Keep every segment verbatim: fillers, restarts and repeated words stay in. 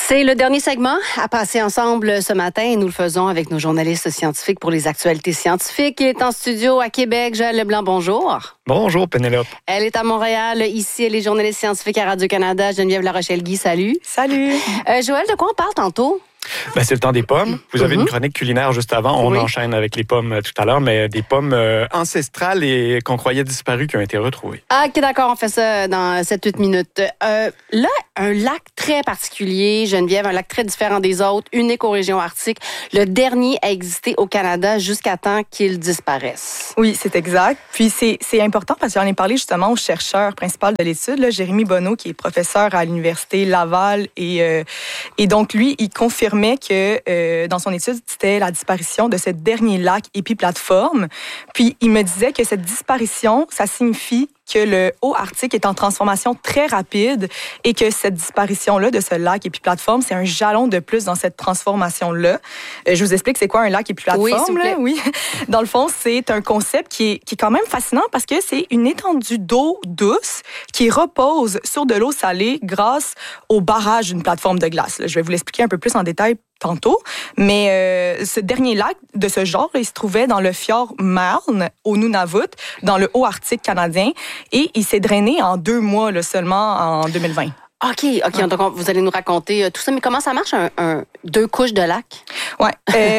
C'est le dernier segment à passer ensemble ce matin et nous le faisons avec nos journalistes scientifiques pour les actualités scientifiques. Il est en studio à Québec. Joëlle Leblanc, bonjour. Bonjour, Pénélope. Elle est à Montréal. Ici, elle est journaliste scientifique à Radio-Canada. Geneviève Larochelle-Guy, salut. Salut. Euh, Joëlle, de quoi on parle tantôt? Ben, c'est le temps des pommes. Vous avez mm-hmm. une chronique culinaire juste avant. On oui. enchaîne avec les pommes tout à l'heure, mais des pommes euh, ancestrales et qu'on croyait disparues qui ont été retrouvées. Ah, OK, d'accord. On fait ça dans sept huit minutes. Euh, là, un lac très particulier, Geneviève, un lac très différent des autres, unique aux régions arctiques. Le dernier a existé au Canada jusqu'à temps qu'il disparaisse. Oui, c'est exact. Puis c'est, c'est important parce que j'en ai parlé justement au chercheur principal de l'étude, là, Jérémy Bonneau, qui est professeur à l'Université Laval. Et, euh, et donc, lui, il confirme que euh, dans son étude, c'était la disparition de ce dernier lac épiplateforme. Puis, il me disait que cette disparition, ça signifie que le haut Arctique est en transformation très rapide et que cette disparition-là de ce lac épiplateforme, c'est un jalon de plus dans cette transformation-là. Euh, je vous explique c'est quoi un lac épiplateforme. Oui, s'il vous plaît. Là? Oui. Dans le fond, c'est un concept qui est, qui est quand même fascinant parce que c'est une étendue d'eau douce qui repose sur de l'eau salée grâce au barrage d'une plateforme de glace. Là, je vais vous l'expliquer un peu plus en détail tantôt, mais euh, ce dernier lac de ce genre, là, il se trouvait dans le fjord Marne, au Nunavut, dans le haut Arctique canadien, et il s'est drainé en deux mois là, seulement en deux mille vingt. OK, OK. Ouais. Donc, vous allez nous raconter tout ça. Mais comment ça marche, un, un deux couches de lac? Oui. Euh,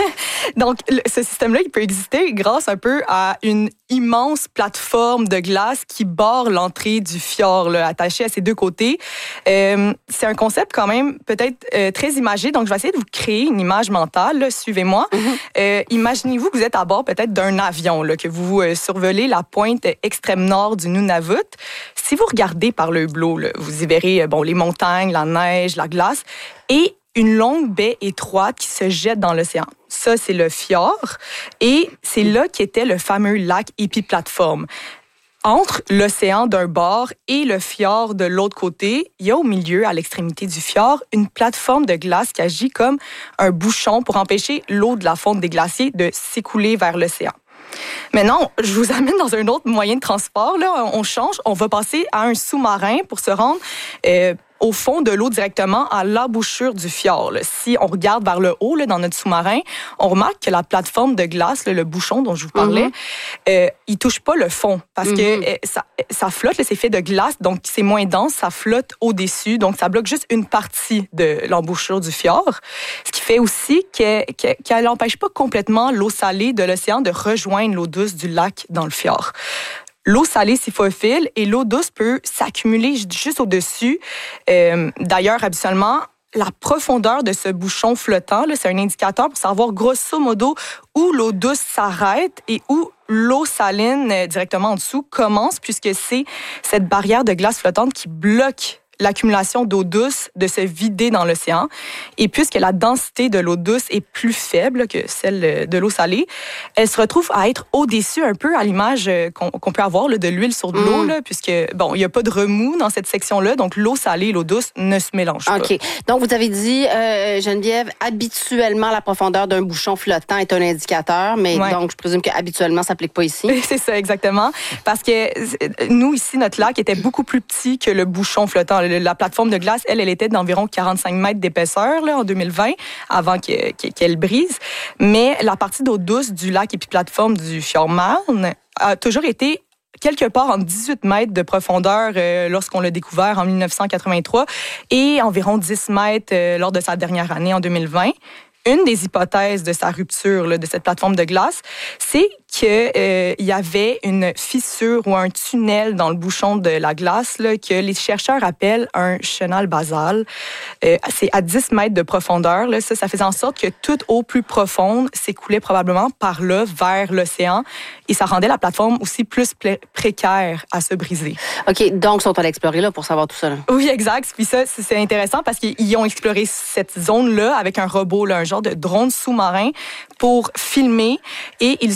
donc, le, ce système-là, il peut exister grâce un peu à une immense plateforme de glace qui borde l'entrée du fjord, là, attachée à ses deux côtés. Euh, c'est un concept quand même peut-être euh, très imagé. Donc, je vais essayer de vous créer une image mentale. Là, suivez-moi. Mm-hmm. Euh, imaginez-vous que vous êtes à bord peut-être d'un avion, là, que vous euh, survolez la pointe extrême nord du Nunavut. Si vous regardez par le hublot, là, vous y verrez bon, les montagnes, la neige, la glace, et une longue baie étroite qui se jette dans l'océan. Ça, c'est le fjord, et c'est là qu'était le fameux lac épiplateforme. Entre l'océan d'un bord et le fjord de l'autre côté, il y a au milieu, à l'extrémité du fjord, une plateforme de glace qui agit comme un bouchon pour empêcher l'eau de la fonte des glaciers de s'écouler vers l'océan. Maintenant, je vous amène dans un autre moyen de transport. Là, on change, on va passer à un sous-marin pour se rendre euh, au fond de l'eau directement à l'embouchure du fjord. Là. Si on regarde vers le haut là, dans notre sous-marin, on remarque que la plateforme de glace, là, le bouchon dont je vous parlais, mm-hmm. euh, il touche pas le fond parce mm-hmm. que euh, ça, ça flotte, là, c'est fait de glace, donc c'est moins dense, ça flotte au-dessus, donc ça bloque juste une partie de l'embouchure du fjord, ce qui fait aussi que, que, qu'elle n'empêche pas complètement l'eau salée de l'océan de rejoindre l'eau douce du lac dans le fjord. L'eau salée s'y faufile et l'eau douce peut s'accumuler juste au-dessus. Euh, d'ailleurs, habituellement, la profondeur de ce bouchon flottant, là, c'est un indicateur pour savoir grosso modo où l'eau douce s'arrête et où l'eau saline euh, directement en dessous commence, puisque c'est cette barrière de glace flottante qui bloque l'accumulation d'eau douce de se vider dans l'océan. Et puisque la densité de l'eau douce est plus faible que celle de l'eau salée, elle se retrouve à être au-dessus un peu à l'image qu'on, qu'on peut avoir là, de l'huile sur de l'eau, mmh. là, puisque, bon, il n'y a pas de remous dans cette section-là, donc l'eau salée et l'eau douce ne se mélangent pas. OK. Donc, vous avez dit, euh, Geneviève, habituellement, la profondeur d'un bouchon flottant est un indicateur, mais ouais. donc, je présume qu'habituellement, ça ne s'applique pas ici. C'est ça, exactement. Parce que nous, ici, notre lac était beaucoup plus petit que le bouchon flottant. La plateforme de glace, elle, elle était d'environ quarante-cinq mètres d'épaisseur là, en deux mille vingt, avant que, que, qu'elle brise. Mais la partie d'eau douce du lac épiplateforme du fjord Marne a toujours été quelque part entre dix-huit mètres de profondeur euh, lorsqu'on l'a découvert en dix-neuf cent quatre-vingt-trois et environ dix mètres euh, lors de sa dernière année en deux mille vingt. Une des hypothèses de sa rupture, là, de cette plateforme de glace, c'est qu'il euh, y avait une fissure ou un tunnel dans le bouchon de la glace là, que les chercheurs appellent un chenal basal. Euh, c'est à dix mètres de profondeur. Là, ça, ça faisait en sorte que toute eau plus profonde s'écoulait probablement par là vers l'océan et ça rendait la plateforme aussi plus plé- précaire à se briser. OK, donc ils sont allés explorer là pour savoir tout ça. Là. Oui, exact. Puis ça, c'est intéressant parce qu'ils ont exploré cette zone-là avec un robot, là, un genre de drone sous-marin pour filmer et ils ont remarqué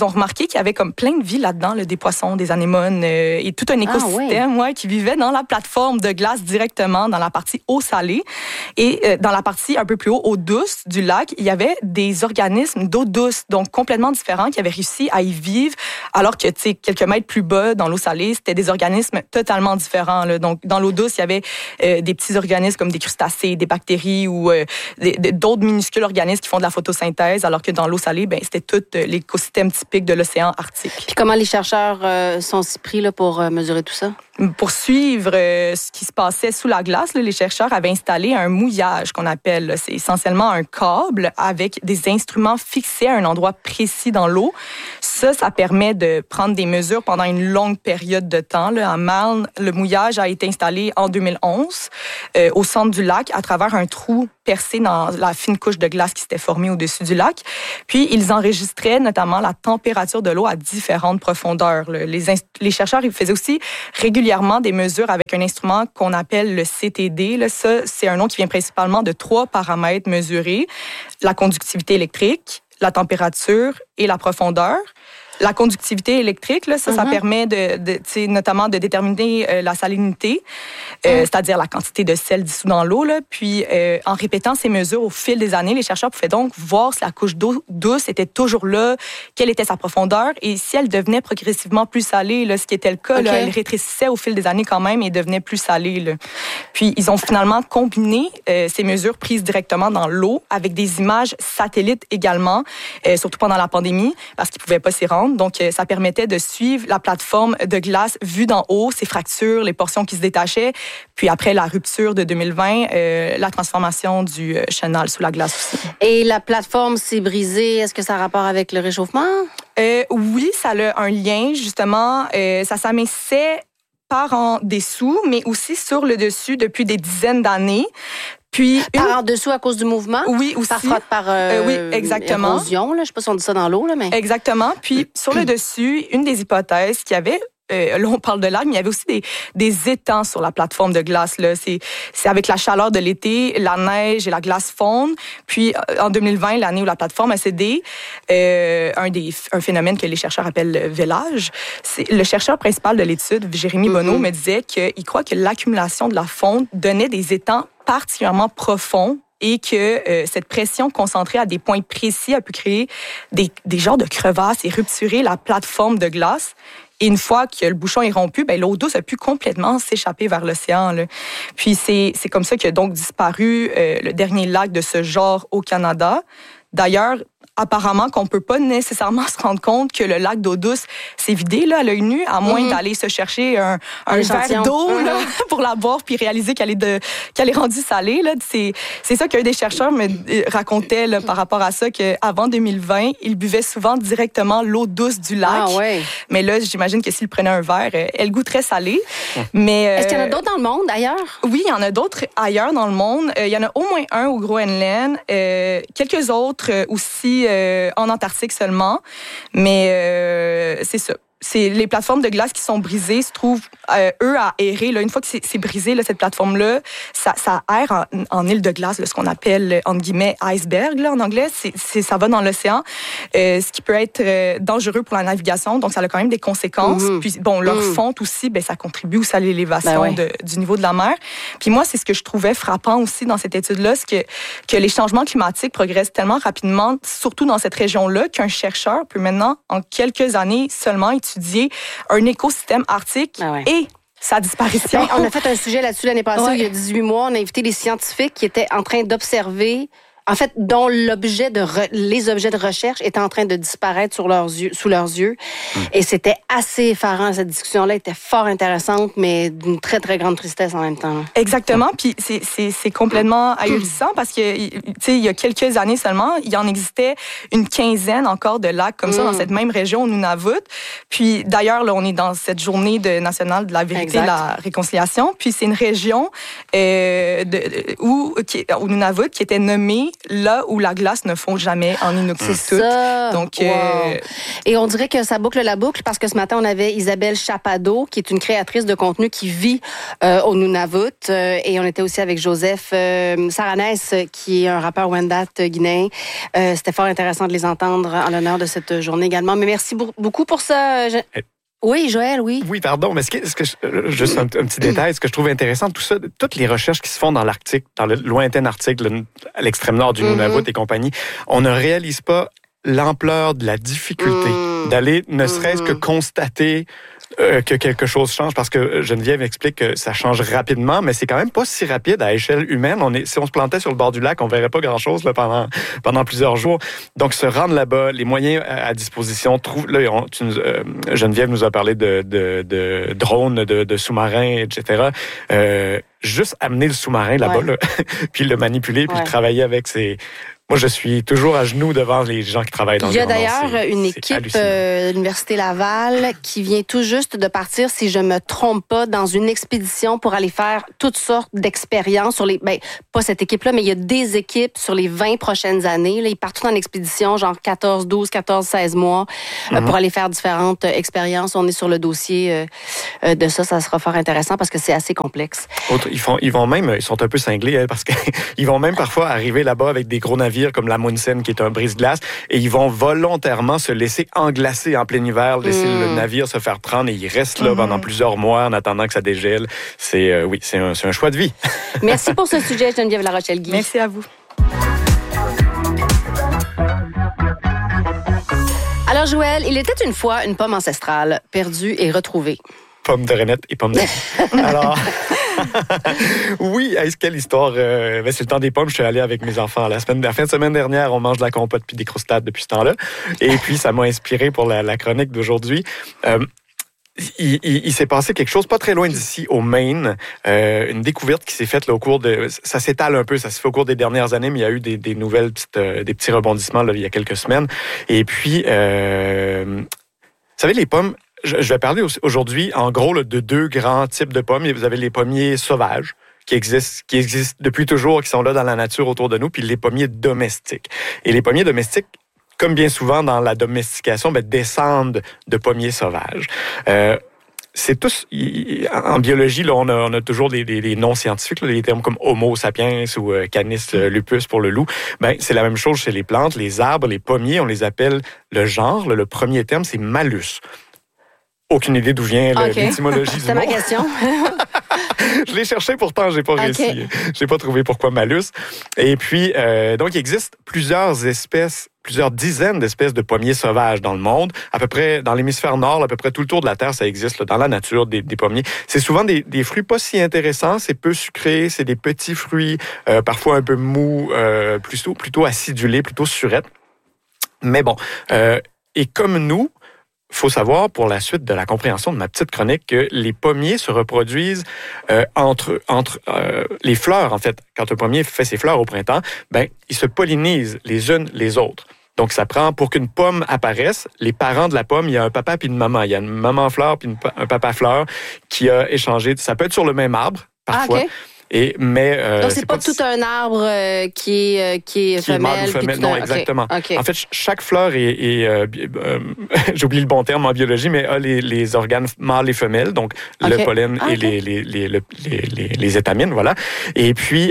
qu'il y avait comme plein de vie là-dedans, là, des poissons, des anémones euh, et tout un écosystème ah, ouais. Ouais, qui vivait dans la plateforme de glace directement dans la partie eau salée. Et euh, dans la partie un peu plus haut, eau douce du lac, il y avait des organismes d'eau douce, donc complètement différents, qui avaient réussi à y vivre, alors que, tu sais, quelques mètres plus bas, dans l'eau salée, c'était des organismes totalement différents. Là. Donc, dans l'eau douce, il y avait euh, des petits organismes comme des crustacés, des bactéries ou euh, des, d'autres minuscules organismes qui font de la photosynthèse, alors que dans l'eau salée, ben, c'était tout l'écosystème typique de l'océan Arctique. Puis comment les chercheurs euh, sont si pris là, pour euh, mesurer tout ça? Pour suivre euh, ce qui se passait sous la glace, là, les chercheurs avaient installé un mouillage qu'on appelle. Là, c'est essentiellement un câble avec des instruments fixés à un endroit précis dans l'eau. Ça, ça permet de prendre des mesures pendant une longue période de temps. Là. À Marne, le mouillage a été installé en deux mille onze euh, au centre du lac à travers un trou percé dans la fine couche de glace qui s'était formée au-dessus du lac. Puis, ils enregistraient notamment la température de l'eau à différentes profondeurs. Là. Les, inst- les chercheurs ils faisaient aussi régulièrement des mesures avec un instrument qu'on appelle le C T D. Là, ça, c'est un nom qui vient principalement de trois paramètres mesurés. La conductivité électrique, la température et la profondeur. La conductivité électrique, là, ça, mm-hmm. ça permet de, de notamment de déterminer euh, la salinité, euh, mm. c'est-à-dire la quantité de sel dissous dans l'eau. Là. Puis, euh, en répétant ces mesures au fil des années, les chercheurs pouvaient donc voir si la couche d'eau douce était toujours là, quelle était sa profondeur, et si elle devenait progressivement plus salée, là, ce qui était le cas, okay. là, elle rétrécissait au fil des années quand même et devenait plus salée. Là. Puis, ils ont finalement combiné euh, ces mesures prises directement dans l'eau avec des images satellites également, euh, surtout pendant la pandémie, parce qu'ils ne pouvaient pas s'y rendre. Donc, ça permettait de suivre la plateforme de glace vue d'en haut, ses fractures, les portions qui se détachaient. Puis après la rupture de deux mille vingt, euh, la transformation du chenal sous la glace aussi. Et la plateforme s'est brisée. Est-ce que ça a rapport avec le réchauffement? Euh, oui, ça a un lien, justement. Euh, ça s'amincissait par en dessous, mais aussi sur le dessus depuis des dizaines d'années. Puis par une... en dessous à cause du mouvement? Oui, aussi. Par frotte, par euh, euh, oui, exactement. érosion, là. Je sais pas si on dit ça dans l'eau, là, mais... Exactement. Puis sur le dessus, une des hypothèses qu'il y avait, Euh, là, on parle de lac, mais il y avait aussi des, des étangs sur la plateforme de glace. Là. C'est, c'est avec la chaleur de l'été, la neige et la glace fondent. Puis, en deux mille vingt, l'année où la plateforme a cédé, euh, un, des, un phénomène que les chercheurs appellent le vélage, c'est, le chercheur principal de l'étude, Jérémy Bonneau, mm-hmm. me disait qu'il croit que l'accumulation de la fonte donnait des étangs particulièrement profonds et que euh, cette pression concentrée à des points précis a pu créer des, des genres de crevasses et rupturer la plateforme de glace. Et une fois que le bouchon est rompu, ben l'eau douce a pu complètement s'échapper vers l'océan. Là. Puis c'est, c'est comme ça qu'a donc disparu euh, le dernier lac de ce genre au Canada. D'ailleurs, apparemment qu'on peut pas nécessairement se rendre compte que le lac d'eau douce s'est vidé là, à l'œil nu, à moins mmh. d'aller se chercher un, un verre d'eau mmh. là, pour la boire puis réaliser qu'elle est, de, qu'elle est rendue salée. Là. C'est, c'est ça qu'un des chercheurs me racontait là, par rapport à ça, qu'avant deux mille vingt, il buvait souvent directement l'eau douce du lac. Ah, ouais. Mais là, j'imagine que s'il prenait un verre, elle goûterait salée. Mmh. Mais, euh, est-ce qu'il y en a d'autres dans le monde, ailleurs? Oui, il y en a d'autres ailleurs dans le monde. Euh, il y en a au moins un au Groenland, euh, quelques autres aussi Euh, en Antarctique seulement. Mais euh, c'est ça. C'est les plateformes de glace qui sont brisées se trouvent, euh, eux, à errer. Là, une fois que c'est, c'est brisé, là, cette plateforme-là, ça, ça erre en, en île de glace, là, ce qu'on appelle, entre guillemets, iceberg là, en anglais. C'est, c'est, ça va dans l'océan, euh, ce qui peut être euh, dangereux pour la navigation. Donc, ça a quand même des conséquences. Mm-hmm. Puis, bon, leur mm-hmm. fonte aussi, ben, ça contribue aussi à l'élévation ben ouais. de, du niveau de la mer. Puis moi, c'est ce que je trouvais frappant aussi dans cette étude-là, c'est que, que les changements climatiques progressent tellement rapidement, surtout dans cette région-là, qu'un chercheur peut maintenant, en quelques années seulement, étudier un écosystème arctique ah ouais. et sa disparition. Ben, on a fait un sujet là-dessus l'année passée, ouais. il y a dix-huit mois. On a invité des scientifiques qui étaient en train d'observer, en fait, dont l'objet de re, les objets de recherche étaient en train de disparaître sur leurs yeux, sous leurs yeux. Hum. Et c'était assez effarant. Cette discussion-là était fort intéressante, mais d'une très, très grande tristesse en même temps. Exactement. Puis c'est, c'est, c'est complètement ahurissant parce que, tu sais, il y a quelques années seulement, il y en existait une quinzaine encore de lacs comme hum. ça dans cette même région, au Nunavut. Puis d'ailleurs, là, on est dans cette journée de, nationale de la vérité et de la réconciliation. Puis c'est une région euh, de, où, qui, au Nunavut qui était nommée là où la glace ne fond jamais en inoxyde toute. Ça, Donc, wow. euh, Et on dirait que ça boucle la boucle parce que ce matin, on avait Isabelle Chapado, qui est une créatrice de contenu qui vit euh, au Nunavut. Euh, et on était aussi avec Joseph euh, Saranès, qui est un rappeur Wendat guinéen. Euh, c'était fort intéressant de les entendre en l'honneur de cette journée également. Mais merci beaucoup pour ça. Je... Oui, Joël, oui. Oui, pardon, mais ce que, ce que je, juste un, un petit détail, ce que je trouve intéressant, tout ça, toutes les recherches qui se font dans l'Arctique, dans le lointain Arctique, le, à l'extrême nord du Nunavut mm-hmm. et compagnie, on ne réalise pas l'ampleur de la difficulté mm-hmm. d'aller ne serait-ce que constater euh, que quelque chose change, parce que Geneviève explique que ça change rapidement, mais c'est quand même pas si rapide à échelle humaine. On est, si on se plantait sur le bord du lac, on verrait pas grand-chose là, pendant, pendant plusieurs jours. Donc, se rendre là-bas, les moyens à, à disposition, trouve, là, on, tu, euh, Geneviève nous a parlé de, de, de drones, de, de sous-marins, et cetera. Euh, juste amener le sous-marin là-bas, ouais. là, puis le manipuler, puis ouais. le travailler avec ses... Moi, je suis toujours à genoux devant les gens qui travaillent dans le Il y a d'ailleurs c'est, une c'est équipe euh, de l'Université Laval qui vient tout juste de partir, si je me trompe pas, dans une expédition pour aller faire toutes sortes d'expériences sur les... Ben, pas cette équipe-là, mais il y a des équipes sur les vingt prochaines années. Là, ils partent en expédition, genre quatorze, douze, quatorze, seize mois, euh, mm-hmm. pour aller faire différentes euh, expériences. On est sur le dossier euh, euh, de ça. Ça sera fort intéressant parce que c'est assez complexe. Autre, ils, font, ils vont même... Ils sont un peu cinglés, hein, parce qu'ils vont même parfois arriver là-bas avec des gros navires comme l'Amundsen, qui est un brise-glace, et ils vont volontairement se laisser englacer en plein hiver, laisser mmh. le navire se faire prendre, et ils restent là mmh. pendant plusieurs mois en attendant que ça dégèle. C'est, euh, oui, c'est un, c'est un choix de vie. Merci pour ce sujet, Geneviève La Rochelle-Guy. Merci à vous. Alors, Joël, il était une fois une pomme ancestrale, perdue et retrouvée. Pomme de Renette et pomme de... Alors... oui, est-ce quelle histoire? Euh, ben c'est le temps des pommes. Je suis allé avec mes enfants la semaine, la fin de semaine dernière. On mange de la compote puis des croustades depuis ce temps-là. Et puis, ça m'a inspiré pour la, la chronique d'aujourd'hui. Euh, Il, il, il s'est passé quelque chose pas très loin d'ici, au Maine, euh, une découverte qui s'est faite là, au cours de... Ça s'étale un peu, ça se fait au cours des dernières années, mais il y a eu des, des nouvelles, petites, euh, des petits rebondissements là, il y a quelques semaines. Et puis, euh, vous savez, les pommes... Je vais parler aujourd'hui, en gros, là, de deux grands types de pommes. Vous avez les pommiers sauvages, qui existent, qui existent depuis toujours, qui sont là dans la nature autour de nous, puis les pommiers domestiques. Et les pommiers domestiques, comme bien souvent dans la domestication, ben, descendent de pommiers sauvages. Euh, c'est tous, en biologie, là, on, a, on a toujours des, des, des noms scientifiques, là, des termes comme Homo sapiens ou euh, Canis lupus pour le loup. Ben, c'est la même chose chez les plantes, les arbres, les pommiers, on les appelle le genre. Là, le premier terme, c'est Malus. Aucune idée d'où vient le, okay. l'étymologie du mot. C'est ma question. Je l'ai cherché, pourtant, j'ai pas okay. réussi. J'ai pas trouvé pourquoi malus. Et puis, euh, donc, il existe plusieurs espèces, plusieurs dizaines d'espèces de pommiers sauvages dans le monde. À peu près, dans l'hémisphère nord, à peu près tout le tour de la Terre, ça existe là, dans la nature, des, des pommiers. C'est souvent des, des fruits pas si intéressants, c'est peu sucré, c'est des petits fruits, euh, parfois un peu mous, euh, plutôt, plutôt acidulés, plutôt surettes. Mais bon, euh, et comme nous, il faut savoir, pour la suite de la compréhension de ma petite chronique, que les pommiers se reproduisent euh, entre, entre euh, les fleurs, en fait. Quand un pommier fait ses fleurs au printemps, ben, ils se pollinisent les unes les autres. Donc, ça prend, pour qu'une pomme apparaisse, les parents de la pomme, il y a un papa puis une maman. Il y a une maman fleur puis une, un papa fleur qui a échangé. Ça peut être sur le même arbre, parfois. Ah, okay. Et, mais, euh, Donc, c'est, c'est pas, pas tout un arbre euh, qui est, euh, qui est qui femelle. Est mâle ou femelle. Non, un... exactement. Okay. Okay. En fait, chaque fleur est, est euh, euh, j'ai oublié le bon terme en biologie, mais a les, les organes mâles et femelles, donc okay. le pollen ah, okay. et les, les, les, les, les, les étamines, voilà. Et puis,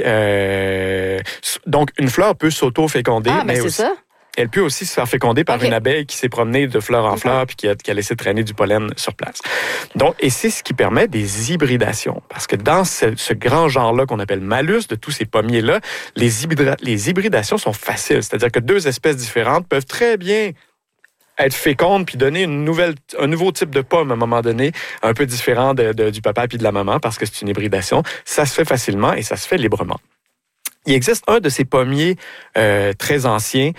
euh, donc, une fleur peut s'auto-féconder. Ah, mais c'est aussi... ça. Elle peut aussi se faire féconder par okay. une abeille qui s'est promenée de fleur en okay. fleur puis qui a, qui a laissé traîner du pollen sur place. Donc, et c'est ce qui permet des hybridations. Parce que dans ce, ce grand genre-là qu'on appelle Malus, de tous ces pommiers-là, les, hybrida, les hybridations sont faciles. C'est-à-dire que deux espèces différentes peuvent très bien être fécondes puis donner une nouvelle, un nouveau type de pomme à un moment donné, un peu différent de, de, du papa puis de la maman parce que c'est une hybridation. Ça se fait facilement et ça se fait librement. Il existe un de ces pommiers euh, très anciens,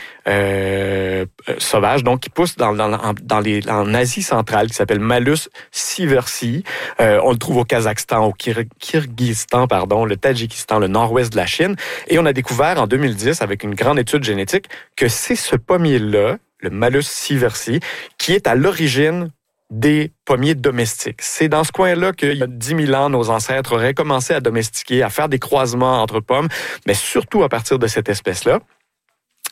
euh, euh, sauvages, donc qui pousse dans, dans, dans les, en Asie centrale, qui s'appelle Malus sieversii. Euh, on le trouve au Kazakhstan, au Kir- Kyrgyzstan, pardon, le Tadjikistan, le nord-ouest de la Chine. Et on a découvert en deux mille dix, avec une grande étude génétique, que c'est ce pommier-là, le Malus sieversii, qui est à l'origine des pommiers domestiques. C'est dans ce coin-là qu'il y a dix mille ans, nos ancêtres auraient commencé à domestiquer, à faire des croisements entre pommes, mais surtout à partir de cette espèce-là.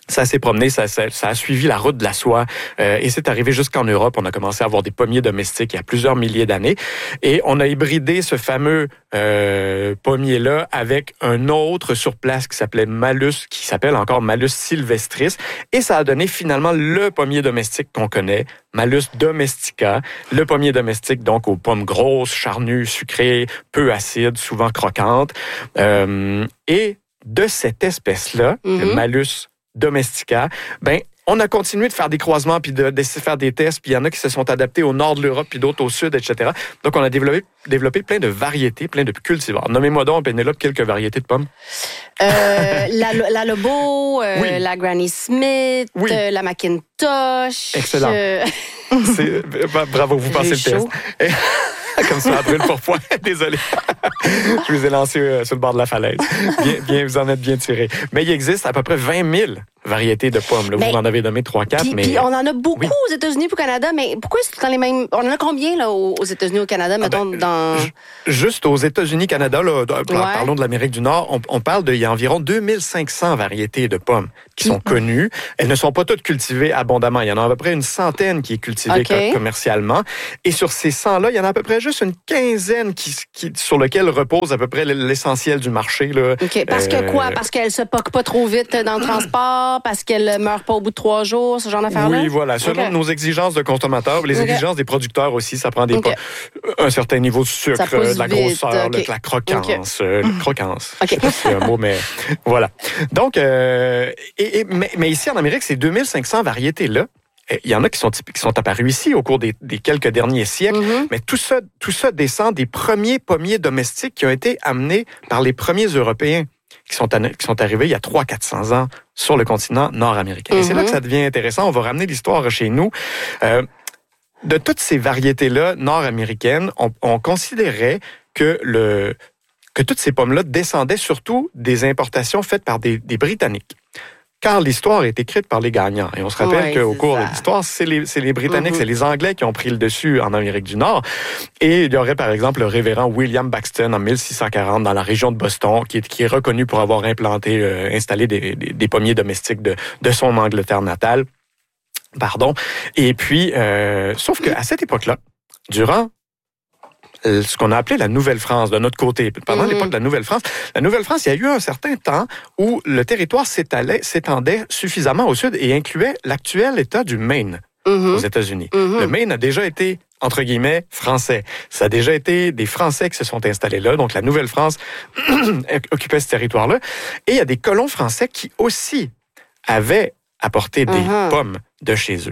Ça s'est promené, ça, ça, ça a suivi la route de la soie euh, et c'est arrivé jusqu'en Europe. On a commencé à avoir des pommiers domestiques il y a plusieurs milliers d'années et on a hybridé ce fameux euh, pommier-là avec un autre sur place qui s'appelait Malus, qui s'appelle encore Malus sylvestris et ça a donné finalement le pommier domestique qu'on connaît, Malus domestica, le pommier domestique donc aux pommes grosses, charnues, sucrées, peu acides, souvent croquantes. Euh, et de cette espèce-là, mm-hmm. le Malus domestica, ben on a continué de faire des croisements puis de, de faire des tests, puis il y en a qui se sont adaptés au nord de l'Europe puis d'autres au sud, et cetera. Donc on a développé développé plein de variétés, plein de cultivars. Nommez-moi donc, Pénélope, quelques variétés de pommes. Euh, la, la Lobo, euh, oui. la Granny Smith, oui. euh, la Macintosh. Excellent. Euh... C'est, bravo, vous passez le chaud. test. Comme ça, brûle pour point. Désolé. Je vous ai lancé euh, sur le bord de la falaise. Bien, bien, vous en êtes bien tiré. Mais il existe à peu près vingt mille variétés de pommes. Là. Vous ben, en avez nommé trois quatre. Mais... Puis on en a beaucoup oui. aux États-Unis et au Canada. Mais pourquoi c'est dans les mêmes... On en a combien là, aux États-Unis et au Canada, mettons, ah ben, dans... Juste aux États-Unis, Canada, là, ouais. parlons de l'Amérique du Nord, on, on parle d'il y a environ deux mille cinq cents variétés de pommes qui sont connues. Elles ne sont pas toutes cultivées abondamment. Il y en a à peu près une centaine qui est cultivée okay. commercialement. Et sur ces cent-là, il y en a à peu près juste une quinzaine qui, qui, sur lesquelles repose à peu près l'essentiel du marché. Là. OK. Parce que euh... quoi? Parce qu'elle se poque pas trop vite dans le transport? Parce qu'elle meurt pas au bout de trois jours? Ce genre d'affaires-là? Oui, voilà. Selon okay. nos exigences de consommateurs, les okay. exigences des producteurs aussi, ça prend des okay. po- un certain niveau de sucre, de la grosseur, okay. de la croquance. Okay. Euh, croquance. Okay. Je sais pas si c'est un mot, mais voilà. Donc, euh, et, et, mais, mais ici en Amérique, ces deux mille cinq cents variétés-là, il y en a qui sont, qui sont apparus ici au cours des, des quelques derniers siècles, mm-hmm. mais tout ça, tout ça descend des premiers pommiers domestiques qui ont été amenés par les premiers Européens qui sont, qui sont arrivés il y a trois cents à quatre cents ans sur le continent nord-américain. Mm-hmm. Et c'est là que ça devient intéressant. On va ramener l'histoire chez nous. Euh, de toutes ces variétés-là nord-américaines, on, on considérait que, le, que toutes ces pommes-là descendaient surtout des importations faites par des, des Britanniques. Car l'histoire est écrite par les gagnants. Et on se rappelle ouais, qu'au cours ça. de l'histoire, c'est les, c'est les Britanniques, mm-hmm. c'est les Anglais qui ont pris le dessus en Amérique du Nord. Et il y aurait, par exemple, le révérend William Buxton en mille six cent quarante dans la région de Boston, qui est, qui est reconnu pour avoir implanté, euh, installé des, des, des pommiers domestiques de, de son Angleterre natale. Pardon. Et puis, euh, sauf qu'à cette époque-là, durant ce qu'on a appelé la Nouvelle-France, de notre côté. Pendant mmh. l'époque de la Nouvelle-France, la Nouvelle-France, il y a eu un certain temps où le territoire s'étalait, s'étendait suffisamment au sud et incluait l'actuel État du Maine mmh. aux États-Unis. Mmh. Le Maine a déjà été, entre guillemets, français. Ça a déjà été des Français qui se sont installés là, donc la Nouvelle-France occupait ce territoire-là. Et il y a des colons français qui aussi avaient apporté des mmh. pommes de chez eux.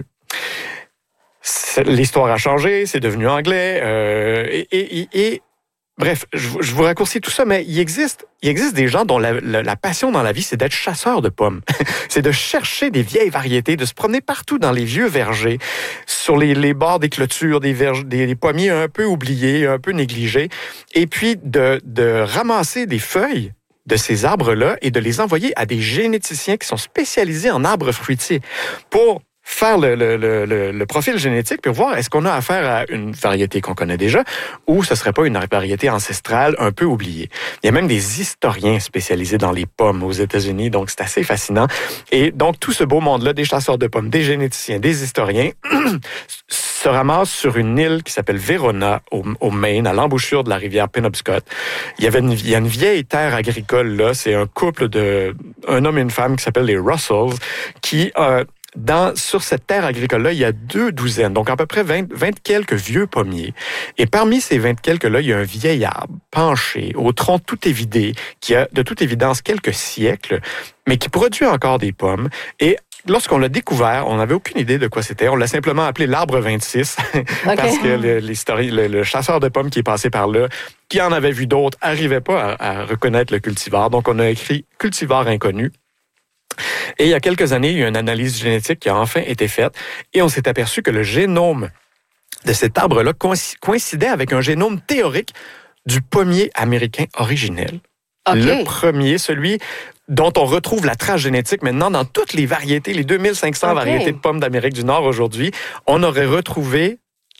L'histoire a changé, c'est devenu anglais, euh, et, et, et, et bref, je, je vous raccourcis tout ça, mais il existe, il existe des gens dont la, la, la passion dans la vie, c'est d'être chasseur de pommes. C'est de chercher des vieilles variétés, de se promener partout dans les vieux vergers, sur les, les bords des clôtures, des, verges, des, des pommiers un peu oubliés, un peu négligés, et puis de, de ramasser des feuilles de ces arbres-là et de les envoyer à des généticiens qui sont spécialisés en arbres fruitiers pour faire le, le, le, le profil génétique pour voir est-ce qu'on a affaire à une variété qu'on connaît déjà ou ce serait pas une variété ancestrale un peu oubliée. Il y a même des historiens spécialisés dans les pommes aux États-Unis, donc c'est assez fascinant. Et donc, tout ce beau monde-là, des chasseurs de pommes, des généticiens, des historiens, se ramassent sur une île qui s'appelle Verona, au, au Maine, à l'embouchure de la rivière Penobscot. Il y avait une, il y a une vieille terre agricole là, c'est un couple de, un homme et une femme qui s'appellent les Russells, qui... Euh, Dans, sur cette terre agricole-là, il y a deux douzaines, donc à peu près vingt, vingt quelques vieux pommiers. Et parmi ces vingt quelques-là, il y a un vieil arbre penché, au tronc tout évidé, qui a de toute évidence quelques siècles, mais qui produit encore des pommes. Et lorsqu'on l'a découvert, on n'avait aucune idée de quoi c'était. On l'a simplement appelé l'arbre vingt-six, okay. parce que le, le, le chasseur de pommes qui est passé par là, qui en avait vu d'autres, n'arrivait pas à, à reconnaître le cultivar. Donc, on a écrit « cultivar inconnu ». Et il y a quelques années, il y a eu une analyse génétique qui a enfin été faite et on s'est aperçu que le génome de cet arbre-là coïncidait avec un génome théorique du pommier américain originel. Okay. Le premier, celui dont on retrouve la trace génétique maintenant dans toutes les variétés, les deux mille cinq cents okay. variétés de pommes d'Amérique du Nord aujourd'hui, on aurait retrouvé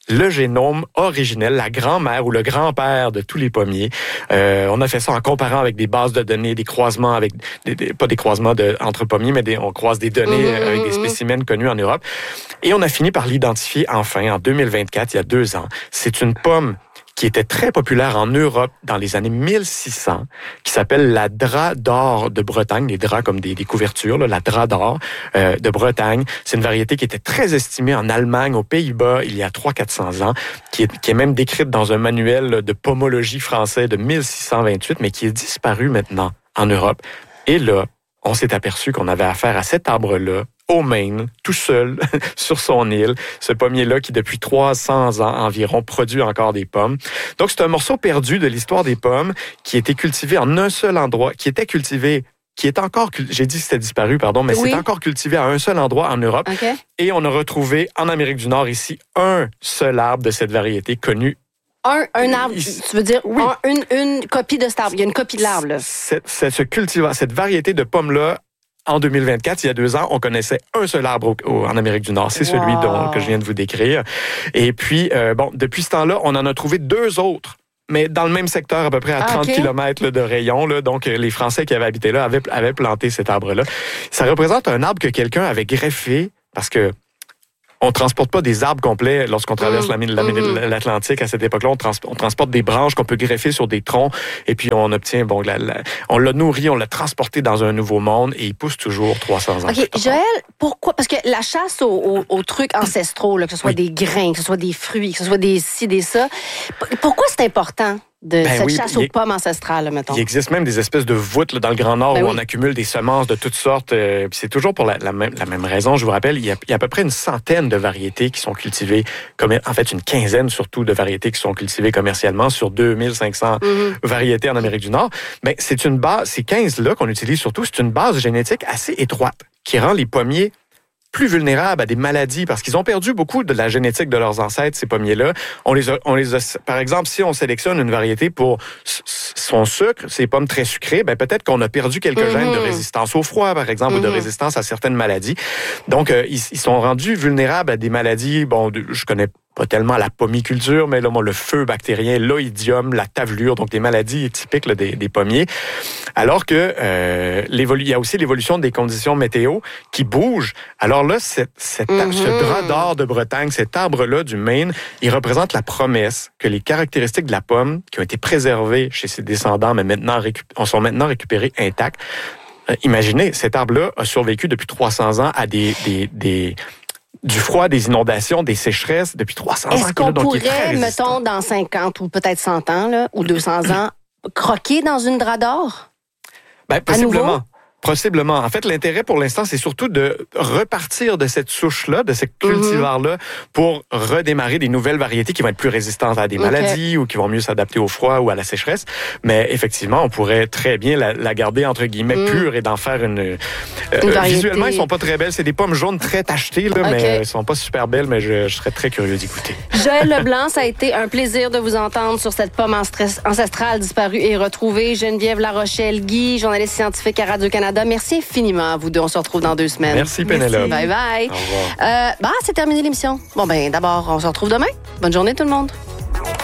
le génome originel, la grand-mère ou le grand-père de tous les pommiers. Euh, on a fait ça en comparant avec des bases de données, des croisements avec, des, des, pas des croisements de, entre pommiers, mais des, on croise des données mmh, avec des spécimens connus en Europe. Et on a fini par l'identifier enfin en deux mille vingt-quatre, il y a deux ans. C'est une pomme qui était très populaire en Europe dans les années mille six cents, qui s'appelle la drap d'or de Bretagne, des draps comme des, des couvertures, là, la drap d'or euh, de Bretagne. C'est une variété qui était très estimée en Allemagne, aux Pays-Bas, il y a trois cents à quatre cents ans, qui est, qui est même décrite dans un manuel de pomologie français de mille six cent vingt-huit, mais qui est disparu maintenant en Europe. Et là, on s'est aperçu qu'on avait affaire à cet arbre-là, au Maine, tout seul, sur son île. Ce pommier-là qui, depuis trois cents ans environ, produit encore des pommes. Donc, c'est un morceau perdu de l'histoire des pommes qui était cultivé en un seul endroit, qui était cultivé qui est encore, j'ai dit que c'était disparu, pardon, mais oui. c'est encore cultivé à un seul endroit en Europe. Okay. Et on a retrouvé en Amérique du Nord, ici, un seul arbre de cette variété connu. Un, un arbre, tu veux dire oui. un, une, une copie de cet arbre. Il y a une copie de l'arbre, là. Cette, cette, ce cultivar, cette variété de pommes-là, en deux mille vingt-quatre, il y a deux ans, on connaissait un seul arbre au, au, en Amérique du Nord. C'est wow. celui dont, que je viens de vous décrire. Et puis, euh, bon, depuis ce temps-là, on en a trouvé deux autres, mais dans le même secteur, à peu près à trente okay. kilomètres là, de rayon. Là, donc, les Français qui avaient habité là avaient, avaient planté cet arbre-là. Ça représente un arbre que quelqu'un avait greffé, parce que on transporte pas des arbres complets lorsqu'on traverse mmh. la, la, l'Atlantique à cette époque-là. On, trans, on transporte des branches qu'on peut greffer sur des troncs et puis on obtient, bon, la, la, on l'a nourri, on l'a transporté dans un nouveau monde et il pousse toujours trois cents ans. OK, Joël, pourquoi? Parce que la chasse aux, aux, aux trucs ancestraux, là, que ce soit oui. des grains, que ce soit des fruits, que ce soit des ci, des ça, pourquoi c'est important? De ben cette oui, chasse aux pommes ancestrales, mettons. Il existe même des espèces de voûtes là, dans le Grand Nord ben où oui. on accumule des semences de toutes sortes. Euh, puis c'est toujours pour la, la, même, la même raison. Je vous rappelle, il y, a, il y a à peu près une centaine de variétés qui sont cultivées, comme, en fait une quinzaine surtout de variétés qui sont cultivées commercialement sur deux mille cinq cents mm-hmm. variétés en Amérique du Nord. Mais c'est une base, ces quinze-là qu'on utilise surtout, c'est une base génétique assez étroite qui rend les pommiers plus vulnérables à des maladies parce qu'ils ont perdu beaucoup de la génétique de leurs ancêtres, ces pommiers-là. On les a, on les a, par exemple, si on sélectionne une variété pour son sucre, ces pommes très sucrées, ben peut-être qu'on a perdu quelques mm-hmm. gènes de résistance au froid, par exemple, mm-hmm. ou de résistance à certaines maladies. Donc, euh, ils, ils sont rendus vulnérables à des maladies, bon, de, je connais pas tellement la pommiculture, mais là, bon, le feu bactérien, l'oïdium, la tavelure, donc des maladies typiques là, des, des pommiers. Alors que euh, l'évolu- il y a aussi l'évolution des conditions météo qui bougent. Alors là, cette, cette, mm-hmm. ce drap d'or de Bretagne, cet arbre-là du Maine, il représente la promesse que les caractéristiques de la pomme, qui ont été préservées chez ses descendants, mais maintenant récup- sont maintenant récupérées intactes. Euh, imaginez, cet arbre-là a survécu depuis trois cents ans à des... des, des du froid, des inondations, des sécheresses depuis trois cents ans. Est-ce qu'on là, donc pourrait, mettons, dans cinquante ou peut-être cent ans, là, ou deux cents ans, croquer dans une drap d'or? Ben, possiblement. Possiblement. En fait, l'intérêt pour l'instant, c'est surtout de repartir de cette souche-là, de ce cultivar-là, pour redémarrer des nouvelles variétés qui vont être plus résistantes à des okay. maladies ou qui vont mieux s'adapter au froid ou à la sécheresse. Mais effectivement, on pourrait très bien la, la garder, entre guillemets, mm. pure et d'en faire une... Euh, une visuellement, ils sont pas très belles. C'est des pommes jaunes très tachetées, là, okay. mais elles sont pas super belles, mais je, je serais très curieux d'écouter. Joël Leblanc, ça a été un plaisir de vous entendre sur cette pomme ancestrale disparue et retrouvée. Geneviève Larochelle-Guy, journaliste scientifique à Radio-Canada. Merci infiniment à vous deux. On se retrouve dans deux semaines. Merci, Pénélope. Bye bye. Au revoir. Euh, bah, c'est terminé l'émission. Bon, ben, d'abord, on se retrouve demain. Bonne journée, tout le monde.